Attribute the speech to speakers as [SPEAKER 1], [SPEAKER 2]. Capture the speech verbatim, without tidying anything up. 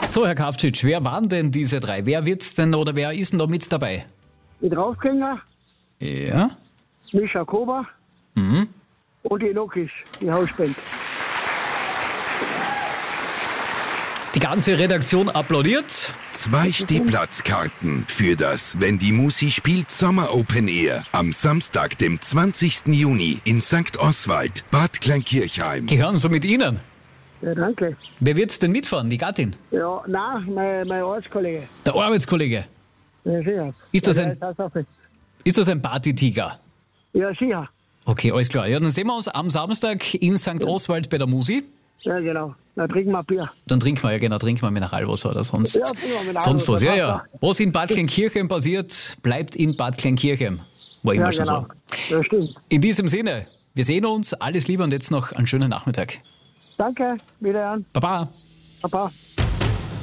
[SPEAKER 1] So, Herr Kavcic, wer waren denn diese drei? Wer wird's denn oder wer ist denn da mit dabei?
[SPEAKER 2] Die Draufgänger,
[SPEAKER 1] Ja.
[SPEAKER 2] Mischa Kober
[SPEAKER 1] Mhm.
[SPEAKER 2] und die Lokis, die Hausband.
[SPEAKER 1] Die ganze Redaktion applaudiert.
[SPEAKER 3] Zwei Stehplatzkarten für das Wenn die Musi spielt Sommer Open Air am Samstag, dem zwanzigsten Juni in Sankt Oswald, Bad Kleinkirchheim.
[SPEAKER 1] Gehören so mit Ihnen.
[SPEAKER 2] Ja, danke.
[SPEAKER 1] Wer wird denn mitfahren? Die Gattin?
[SPEAKER 2] Ja, nein, mein, mein Arbeitskollege.
[SPEAKER 1] Der Arbeitskollege.
[SPEAKER 2] Ja, sicher.
[SPEAKER 1] Ist das
[SPEAKER 2] ja,
[SPEAKER 1] ein-
[SPEAKER 2] der ist auch fit.
[SPEAKER 1] Ist das ein Partytiger?
[SPEAKER 2] Ja, sicher.
[SPEAKER 1] Okay, alles klar. Ja, dann sehen wir uns am Samstag in Sankt Oswald bei der Musi.
[SPEAKER 2] Ja, genau. Dann trinken wir Bier.
[SPEAKER 1] Dann trinken wir, ja genau, trinken wir Mineralwasser oder sonst,
[SPEAKER 2] Ja, trinken wir Mineralwasser,
[SPEAKER 1] sonst was. Ja,
[SPEAKER 2] das
[SPEAKER 1] ja.
[SPEAKER 2] passt
[SPEAKER 1] Was in Bad Kleinkirchheim passiert, bleibt in Bad Kleinkirchheim. War immer
[SPEAKER 2] Ja,
[SPEAKER 1] schon
[SPEAKER 2] genau.
[SPEAKER 1] so.
[SPEAKER 2] Ja, stimmt.
[SPEAKER 1] In diesem Sinne, wir sehen uns. Alles Liebe und jetzt noch einen schönen Nachmittag.
[SPEAKER 2] Danke, wiederhören.
[SPEAKER 1] Baba.
[SPEAKER 2] Papa.